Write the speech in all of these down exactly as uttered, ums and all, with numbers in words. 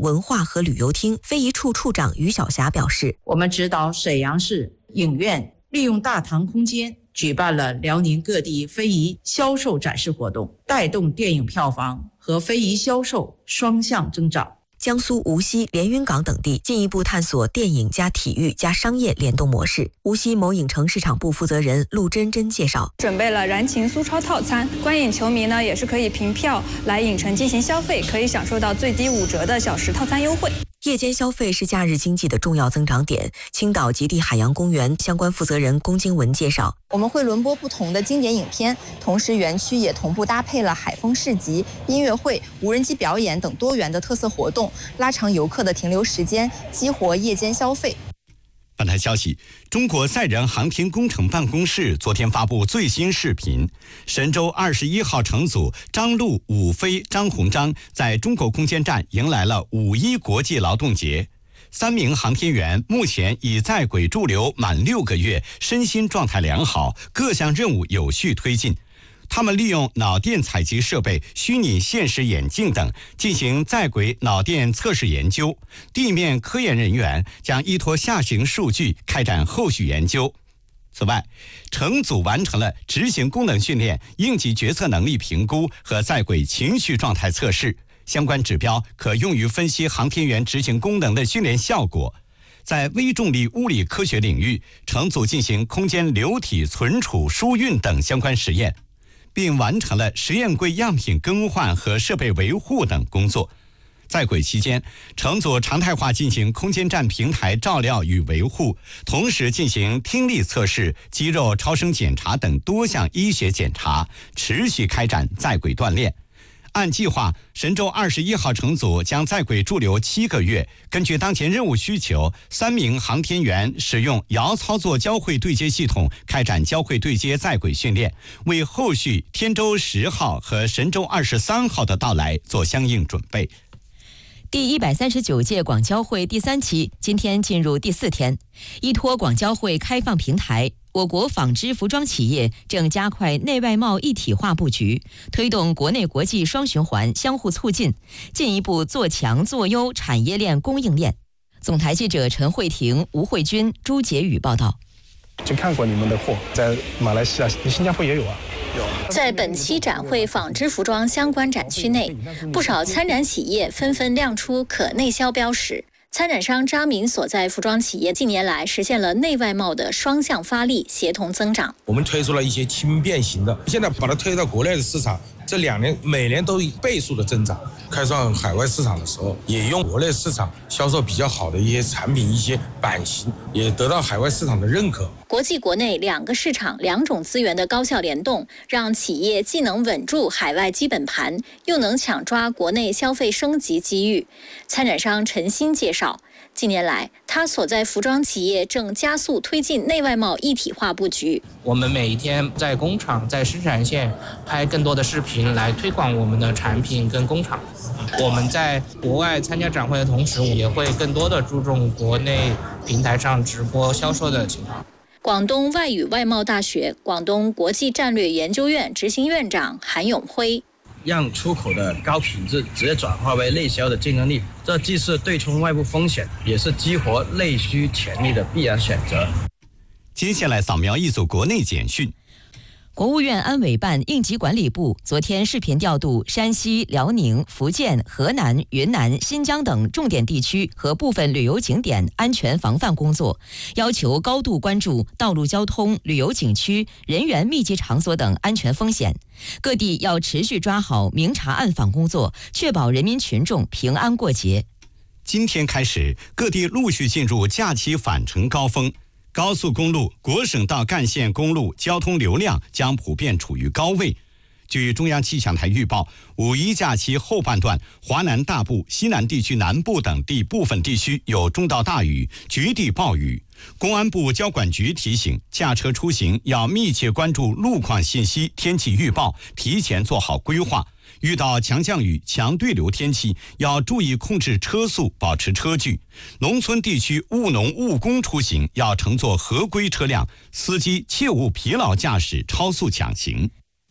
文化和旅游厅非遗处处长于晓霞表示， 我们指导沈阳市影院利用大堂空间举办了辽宁各地非遗销售展示活动，带动电影票房和非遗销售双向增长。 江苏无锡、连云港等地进一步探索电影加体育加商业联动模式。无锡某影城市场部负责人陆珍珍介绍， 准备了燃情苏超套餐，观影球迷呢也是可以凭票来影城进行消费，可以享受到最低五折的小时套餐优惠。 夜间消费是假日经济的重要增长点。青岛极地海洋公园相关负责人龚金文介绍， 我们会轮播不同的经典影片，同时园区也同步搭配了海风市集、音乐会、无人机表演等多元的特色活动，拉长游客的停留时间，激活夜间消费。 本台消息，中国载人航天工程办公室昨天发布最新视频，神舟二十一号乘组张陆、武飞、张鸿章在中国空间站迎来了五一国际劳动节。三名航天员目前已在轨驻留满六个月，身心状态良好，各项任务有序推进。他们利用脑电采集设备、虚拟现实眼镜等进行在轨脑电测试研究，地面科研人员将依托下行数据开展后续研究。此外，乘组完成了执行功能训练、应急决策能力评估和在轨情绪状态测试，相关指标可用于分析航天员执行功能的训练效果。在微重力物理科学领域，乘组进行空间流体存储、输运等相关实验，并完成了实验柜样品更换和设备维护等工作。在轨期间，乘组常态化进行空间站平台照料与维护，同时进行听力测试、肌肉超声检查等多项医学检查，持续开展在轨锻炼。按计划，神舟二十一号乘组将在轨驻留七个月。根据当前任务需求，三名航天员使用遥操作交会对接系统开展交会对接在轨训练，为后续天舟十号和神舟二十三号的到来做相应准备。 第一百三十九届广交会第三期今天进入第四天，依托广交会开放平台，我国纺织服装企业正加快内外贸一体化布局，推动国内国际双循环相互促进，进一步做强做优产业链供应链。总台记者陈慧婷、吴慧君、朱杰宇报道。 就看过你们的货，在马来西亚、新加坡也有啊。 在本期展会纺织服装相关展区内，不少参展企业纷纷亮出可内销标识。参展商扎明所在服装企业近年来实现了内外贸的双向发力，协同增长。 我们推出了一些轻便型的，现在把它推到国内的市场，这两年每年都倍数的增长。开创海外市场的时候，也用国内市场销售比较好的一些产品、一些版型，也得到海外市场的认可。 国际国内两个市场、两种资源的高效联动，让企业既能稳住海外基本盘，又能抢抓国内消费升级机遇。参展商陈鑫介绍，近年来，他所在服装企业正加速推进内外贸一体化布局。 我们每一天在工厂、在生产线拍更多的视频，来推广我们的产品跟工厂。我们在国外参加展会的同时，也会更多的注重国内平台上直播销售的情况。 广东外语外贸大学广东国际战略研究院执行院长韩永辉， 让出口的高品质直接转化为内销的竞争力，这既是对冲外部风险，也是激活内需潜力的必然选择。 接下来扫描一组国内简讯。 国务院安委办应急管理部昨天视频调度山西、辽宁、福建、河南、云南、新疆等重点地区和部分旅游景点安全防范工作，要求高度关注道路交通、旅游景区、人员密集场所等安全风险。各地要持续抓好明察暗访工作，确保人民群众平安过节。 今天开始，各地陆续进入假期返程高峰。高速公路、国省道干线公路交通流量将普遍处于高位。据中央气象台预报，五一假期后半段，华南大部、西南地区南部等地部分地区有中到大雨，局地暴雨。公安部交管局提醒，驾车出行要密切关注路况信息、天气预报，提前做好规划。遇到强降雨、强对流天气，要注意控制车速，保持车距。农村地区务农务工出行要乘坐合规车辆，司机切勿疲劳驾驶、超速抢行。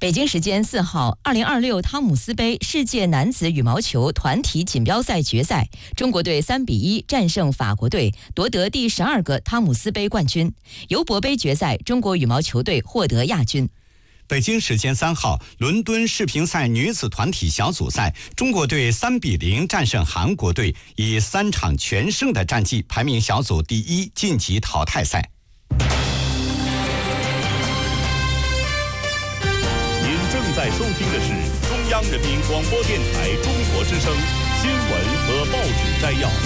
北京时间四号，二零二六汤姆斯杯世界男子羽毛球团体锦标赛决赛，中国队三比一战胜法国队，夺得第十二个汤姆斯杯冠军。尤伯杯决赛，中国羽毛球队获得亚军。 北京时间三号，伦敦世乒赛女子团体小组赛，中国队三比零战胜韩国队，以三场全胜的战绩排名小组第一，晋级淘汰赛。 在收听的是中央人民广播电台中国之声新闻和报纸摘要。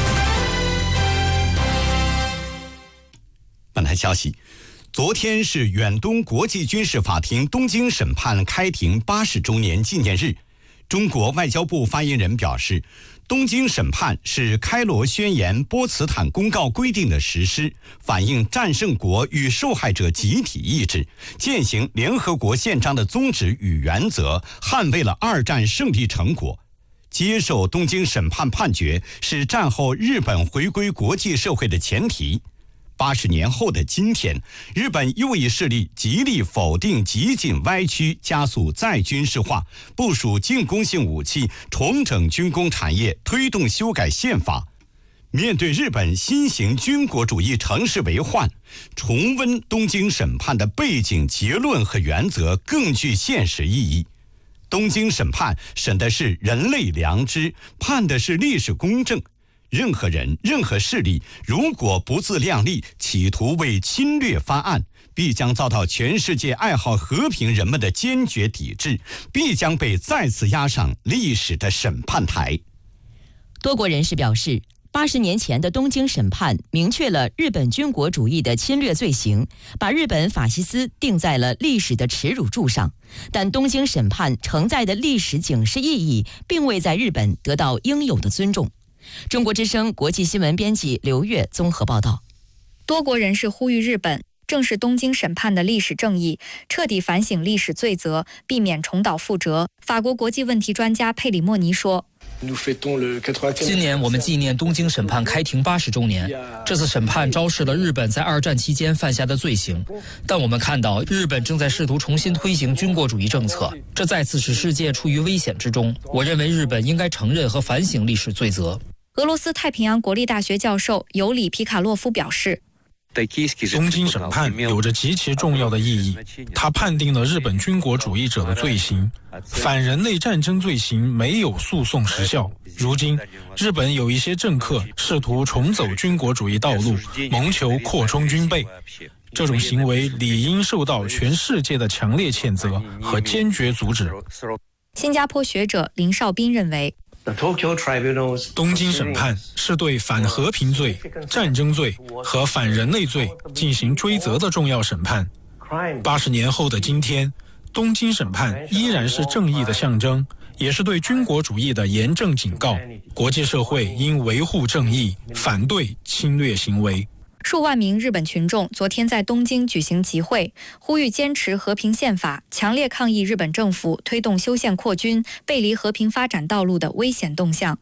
本台消息，昨天是远东国际军事法庭东京审判开庭八十周年纪念日。中国外交部发言人表示，东京审判是开罗宣言、波茨坦公告规定的实施，反映战胜国与受害者集体意志，践行联合国宪章的宗旨与原则，捍卫了二战胜利成果。接受东京审判判决是战后日本回归国际社会的前提。八十年后的今天，日本右翼势力极力否定激进歪曲，加速再军事化，部署进攻性武器，重整军工产业，推动修改宪法。面对日本新型军国主义城市为患，重温东京审判的背景、结论和原则更具现实意义。东京审判审的是人类良知，判的是历史公正。任何人、任何势力，如果不自量力，企图为侵略翻案，必将遭到全世界爱好和平人们的坚决抵制，必将被再次押上历史的审判台。 多国人士表示，八十年前的东京审判明确了日本军国主义的侵略罪行，把日本法西斯定在了历史的耻辱柱上。但东京审判承载的历史警示意义，并未在日本得到应有的尊重。中国之声国际新闻编辑刘月综合报道。 多国人士呼吁日本正视东京审判的历史正义，彻底反省历史罪责，避免重蹈覆辙。法国国际问题专家佩里莫尼说， 今年我们纪念东京审判开庭八十周年。这次审判昭示了日本在二战期间犯下的罪行，但我们看到日本正在试图重新推行军国主义政策，这再次使世界处于危险之中。我认为日本应该承认和反省历史罪责。 俄罗斯太平洋国立大学教授尤里皮卡洛夫表示， 东京审判有着极其重要的意义，它判定了日本军国主义者的罪行，反人类战争罪行没有诉讼时效。如今，日本有一些政客试图重走军国主义道路，谋求扩充军备，这种行为理应受到全世界的强烈谴责和坚决阻止。 新加坡学者林绍斌认为， 东京审判是对反和平罪、战争罪和反人类罪进行追责的重要审判。八十年后的今天，东京审判依然是正义的象征，也是对军国主义的严正警告。国际社会应维护正义，反对侵略行为。 数万名日本群众昨天在东京举行集会，呼吁坚持和平宪法，强烈抗议日本政府推动修宪扩军、背离和平发展道路的危险动向。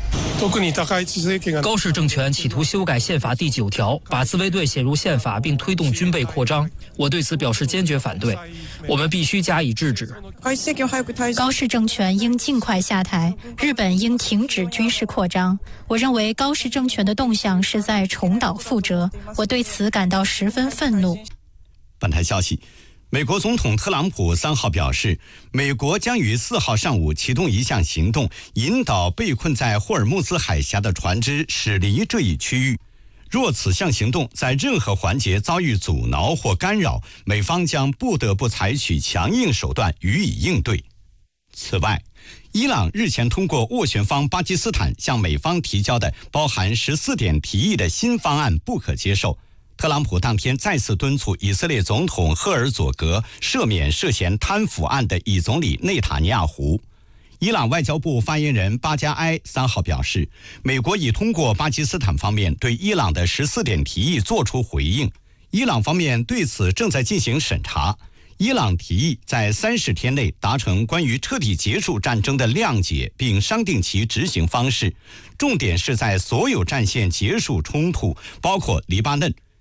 高市政权企图修改宪法第九条，把自卫队写入宪法并推动军备扩张，我对此表示坚决反对，我们必须加以制止。 高市政权应尽快下台，日本应停止军事扩张。我认为高市政权的动向是在重蹈覆辙，我对此感到十分愤怒。 本台消息，美国总统特朗普三号表示，美国将于四号上午启动一项行动，引导被困在霍尔木兹海峡的船只驶离这一区域。若此项行动在任何环节遭遇阻挠或干扰，美方将不得不采取强硬手段予以应对。此外，伊朗日前通过斡旋方巴基斯坦向美方提交的包含十四点提议的新方案不可接受。特朗普当天再次敦促以色列总统赫尔佐格赦免涉嫌贪腐案的以总理内塔尼亚胡。伊朗外交部发言人巴加埃三号表示，美国已通过巴基斯坦方面对伊朗的十四点提议作出回应，伊朗方面对此正在进行审查。伊朗提议在三十天内达成关于彻底结束战争的谅解，并商定其执行方式，重点是在所有战线结束冲突，包括黎巴嫩。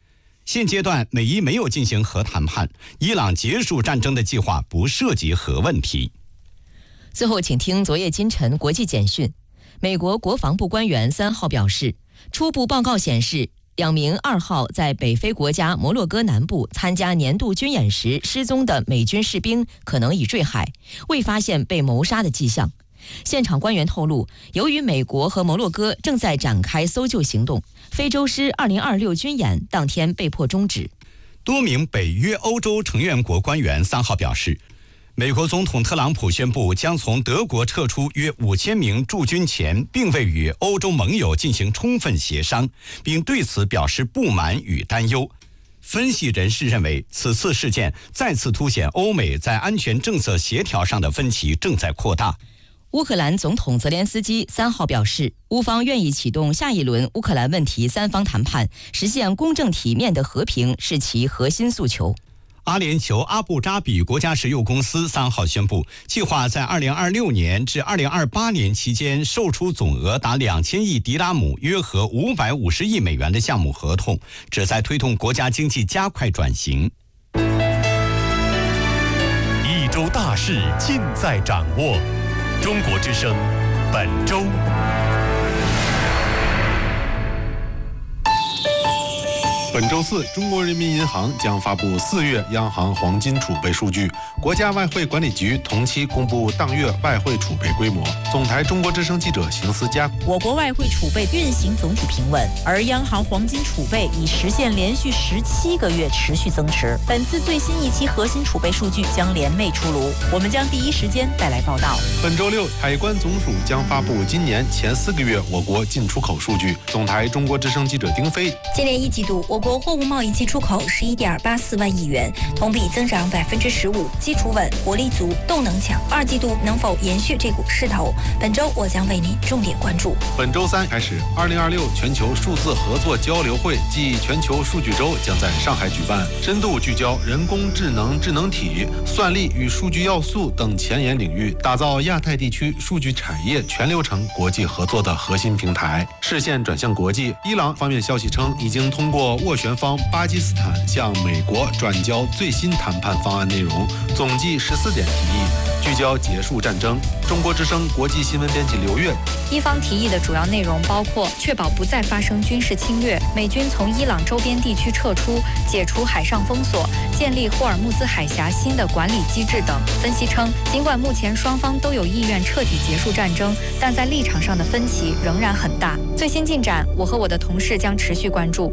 现阶段美伊没有进行核谈判，伊朗结束战争的计划不涉及核问题。 最后，请听昨夜今晨国际简讯。美国国防部官员三号表示，初步报告显示，两名二号在北非国家摩洛哥南部参加年度军演时失踪的美军士兵可能已坠海，未发现被谋杀的迹象。现场官员透露，由于美国和摩洛哥正在展开搜救行动，非洲狮二零二六军演当天被迫终止。 多名北约欧洲成员国官员三号表示，美国总统特朗普宣布将从德国撤出约五千名驻军前，并未与欧洲盟友进行充分协商，并对此表示不满与担忧。分析人士认为，此次事件再次凸显欧美在安全政策协调上的分歧正在扩大。 乌克兰总统泽连斯基三号表示，乌方愿意启动下一轮乌克兰问题三方谈判，实现公正体面的和平是其核心诉求。 阿联酋阿布扎比国家石油公司三号宣布，计划在二零二六年至二零二八年期间售出总额达两千亿迪拉姆，约合五百五十亿美元的项目合同，旨在推动国家经济加快转型。 一周大事尽在掌握，中国之声本周。 本周四，中国人民银行将发布四月央行黄金储备数据，国家外汇管理局同期公布当月外汇储备规模。总台中国之声记者邢思佳， 我国外汇储备运行总体平稳，而央行黄金储备已实现连续十七个月持续增持。本次最新一期核心储备数据将联袂出炉，我们将第一时间带来报道。 本周六，海关总署将发布今年前四个月我国进出口数据。总台中国之声记者丁飞， 今年一季度我国货物贸易进出口十一点八四万亿元，同比增长百分之十五，基础稳，活力足，动能强。二季度能否延续这股势头？本周我将为您重点关注。 本周三开始，二零二六全球数字合作交流会暨全球数据周将在上海举办，深度聚焦人工智能、智能体、算力与数据要素等前沿领域，打造亚太地区数据产业全流程国际合作的核心平台。视线转向国际，伊朗方面消息称，已经通过斡旋方巴基斯坦向美国转交最新谈判方案内容，总计十四点提议，聚焦结束战争。中国之声国际新闻编辑刘月， 伊方提议的主要内容包括确保不再发生军事侵略、美军从伊朗周边地区撤出、解除海上封锁、建立霍尔木兹海峡新的管理机制等。分析称，尽管目前双方都有意愿彻底结束战争，但在立场上的分歧仍然很大。最新进展，我和我的同事将持续关注。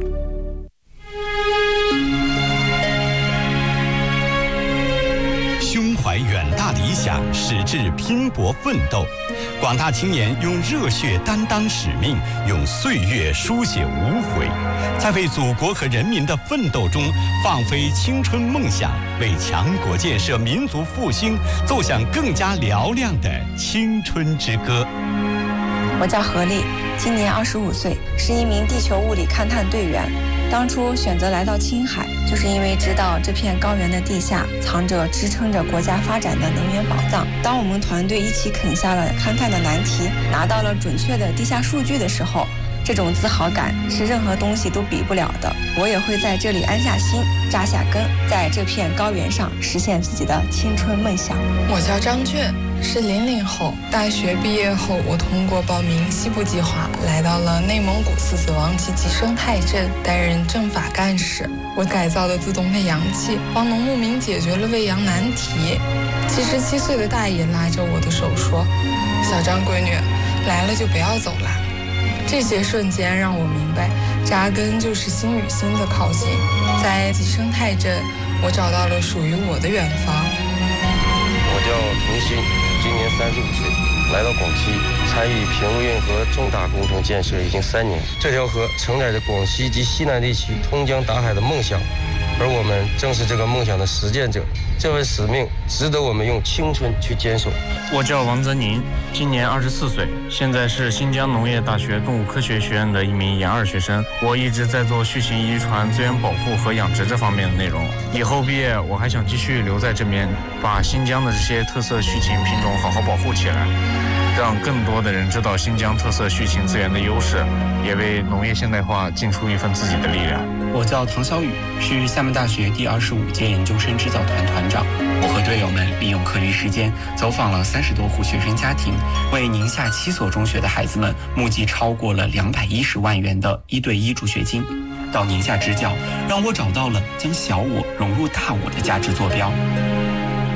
胸怀远大理想，矢志拼搏奋斗，广大青年用热血担当使命，用岁月书写无悔，在为祖国和人民的奋斗中放飞青春梦想，为强国建设、民族复兴奏响更加嘹亮的青春之歌。 我叫何丽，今年二十五岁，是一名地球物理勘探队员。当初选择来到青海，就是因为知道这片高原的地下藏着支撑着国家发展的能源宝藏。当我们团队一起啃下了勘探的难题，拿到了准确的地下数据的时候，这种自豪感是任何东西都比不了的。我也会在这里安下心，扎下根，在这片高原上实现自己的青春梦想。 我叫张俊，是零零后。大学毕业后，我通过报名西部计划，来到了内蒙古狮子王集集生态镇，担任政法干事。我改造的自动喂羊器，帮农牧民解决了喂羊难题。七十七岁的大爷拉着我的手说：“小张闺女，来了就不要走了。”这些瞬间让我明白，扎根就是心与心的靠近。在集生态镇，我找到了属于我的远方。 我叫童鑫，今年三十五岁，来到广西参与平陆运河重大工程建设已经三年。这条河承载着广西及西南地区通江达海的梦想，而我们正是这个梦想的实践者。这份使命值得我们用青春去坚守。 我叫王泽宁，今年二十四岁，现在是新疆农业大学动物科学学院的一名研二学生。我一直在做畜禽遗传、资源保护和养殖这方面的内容。以后毕业，我还想继续留在这边，把新疆的这些特色畜禽品种好好保护起来，让更多的人知道新疆特色畜禽资源的优势，也为农业现代化尽出一份自己的力量。 我叫唐小雨，是厦门大学第二十五届研究生指导团团长。我和队友们利用课余时间走访了三十多户学生家庭，为宁夏七所中学的孩子们募集超过了两百一十万元的一对一助学金。到宁夏支教，让我找到了将小我融入大我的价值坐标。